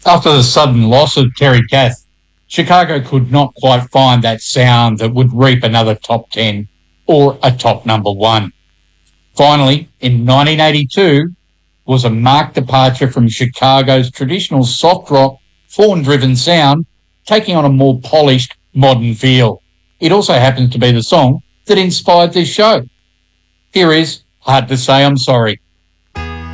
After the sudden loss of Terry Kath, Chicago could not quite find that sound that would reap another top 10 or a top number one. Finally, in 1982, was a marked departure from Chicago's traditional soft rock, horn-driven sound, taking on a more polished, modern feel. It also happens to be the song that inspired this show. Here is Hard to Say I'm Sorry.